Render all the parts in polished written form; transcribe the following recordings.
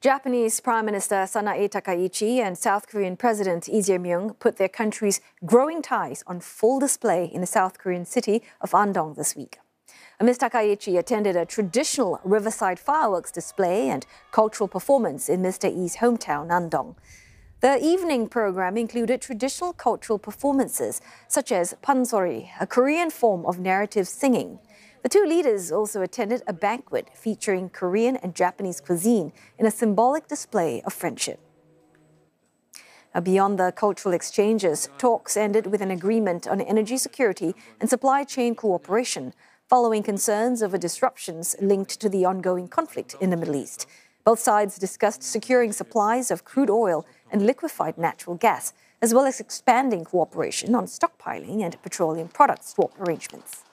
Japanese Prime Minister Sanae Takaichi and South Korean President Lee Jae-myung put their country's growing ties on full display in the South Korean city of Andong this week. Ms. Takaichi attended a traditional riverside fireworks display and cultural performance in Mr. Lee's hometown, Andong. The evening program included traditional cultural performances such as pansori, a Korean form of narrative singing. The two leaders also attended a banquet featuring Korean and Japanese cuisine in a symbolic display of friendship. Beyond the cultural exchanges, talks ended with an agreement on energy security and supply chain cooperation, following concerns over disruptions linked to the ongoing conflict in the Middle East. Both sides discussed securing supplies of crude oil and liquefied natural gas, as well as expanding cooperation on stockpiling and petroleum product swap arrangements.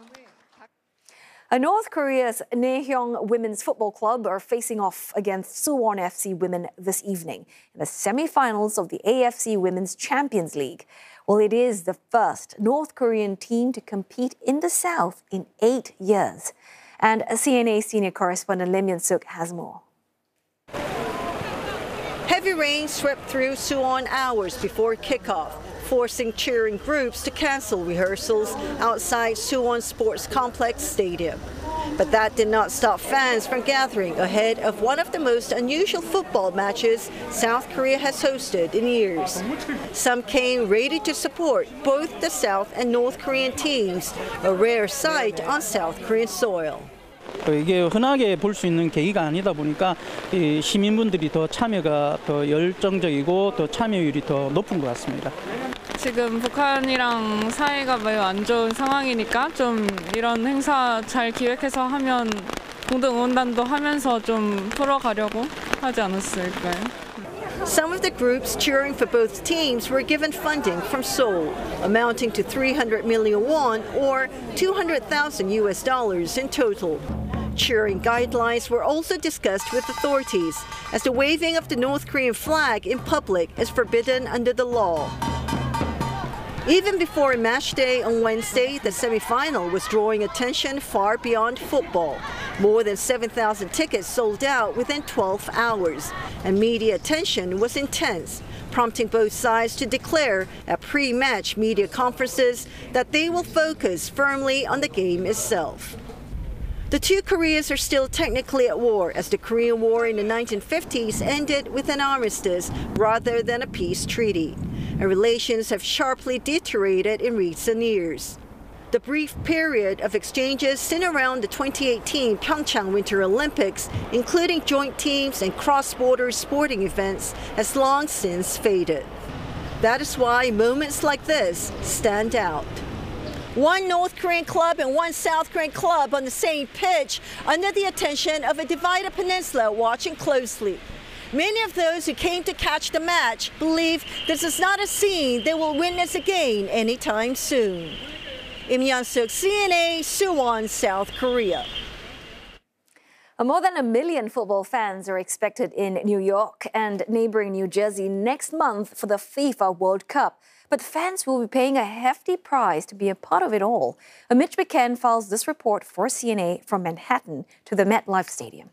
North Korea's Naehyung Women's Football Club are facing off against Suwon FC women this evening in the semi-finals of the AFC Women's Champions League. Well, it is the first North Korean team to compete in the South in 8 years. And CNA senior correspondent Lee Myun-suk has more. Heavy rain swept through Suwon hours before kickoff, forcing cheering groups to cancel rehearsals outside Suwon Sports Complex Stadium. But that did not stop fans from gathering ahead of one of the most unusual football matches South Korea has hosted in years. Some came ready to support both the South and North Korean teams, a rare sight on South Korean soil. 이게 흔하게 볼 수 있는 계기가 아니다 보니까 시민분들이 더 참여가 더 열정적이고 더 참여율이 더 높은 것 같습니다. 지금 북한이랑 사이가 매우 안 좋은 상황이니까 좀 이런 행사 잘 기획해서 하면 공동 응원단도 하면서 좀 풀어가려고 하지 않았을까요? Some of the groups cheering for both teams were given funding from Seoul, amounting to 300 million won or $200,000 in total. Cheering guidelines were also discussed with authorities, as the waving of the North Korean flag in public is forbidden under the law. Even before match day on Wednesday, the semi-final was drawing attention far beyond football. More than 7,000 tickets sold out within 12 hours, and media attention was intense, prompting both sides to declare at pre-match media conferences that they will focus firmly on the game itself. The two Koreas are still technically at war, as the Korean War in the 1950s ended with an armistice rather than a peace treaty, and relations have sharply deteriorated in recent years. The brief period of exchanges seen around the 2018 Pyeongchang Winter Olympics, including joint teams and cross-border sporting events, has long since faded. That is why moments like this stand out. One North Korean club and one South Korean club on the same pitch under the attention of a divided peninsula watching closely. Many of those who came to catch the match believe this is not a scene they will witness again anytime soon. Lee Myun-suk, CNA, Suwon, South Korea. More than 1 million football fans are expected in New York and neighboring New Jersey next month for the FIFA World Cup. But fans will be paying a hefty price to be a part of it all. Mitch McCann files this report for CNA from Manhattan to the MetLife Stadium.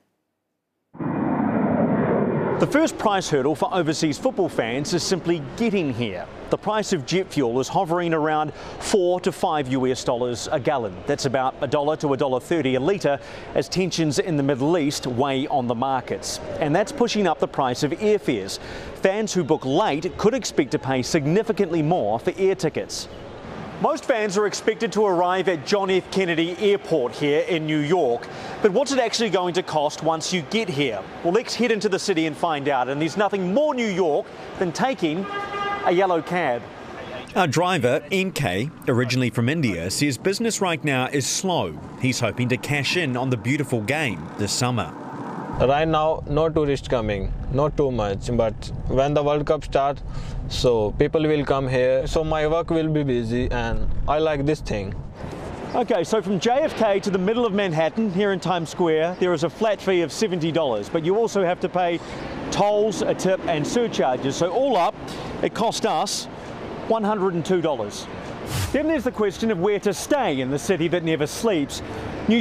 The first price hurdle for overseas football fans is simply getting here. The price of jet fuel is hovering around $4 to $5 a gallon. That's about $1 to $1.30 a litre as tensions in the Middle East weigh on the markets. And that's pushing up the price of airfares. Fans who book late could expect to pay significantly more for air tickets. Most fans are expected to arrive at John F. Kennedy Airport here in New York. But what's it actually going to cost once you get here? Well, let's head into the city and find out. And there's nothing more New York than taking a yellow cab. Our driver, MK, originally from India, says business right now is slow. He's hoping to cash in on the beautiful game this summer. Right now, no tourists coming, not too much, but when the World Cup starts, so people will come here, so my work will be busy, and I like this thing. Okay, so from JFK to the middle of Manhattan, here in Times Square, there is a flat fee of $70, but you also have to pay tolls, a tip, and surcharges. So all up, it cost us $102. Then there's the question of where to stay in the city that never sleeps.